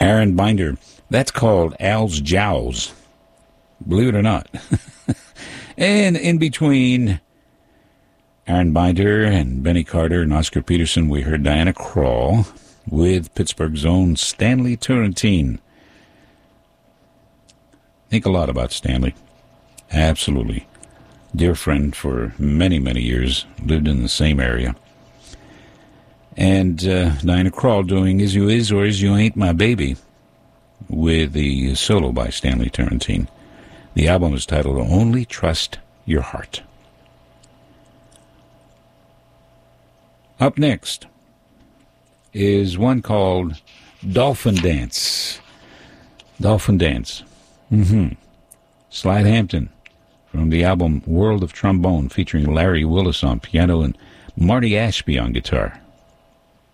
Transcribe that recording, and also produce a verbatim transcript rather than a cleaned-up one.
Aaron Binder. That's called Al's Jowls. Believe it or not. And in between Aaron Binder and Benny Carter and Oscar Peterson, we heard Diana Krall with Pittsburgh's own Stanley Turrentine. Think a lot about Stanley. Absolutely. Dear friend for many, many years. Lived in the same area. And uh, Diana Krall doing Is You Is or Is You Ain't My Baby with the solo by Stanley Turrentine. The album is titled Only Trust Your Heart. Up next is one called Dolphin Dance. Dolphin Dance. Mm-hmm. Slide Hampton from the album World of Trombone featuring Larry Willis on piano and Marty Ashby on guitar.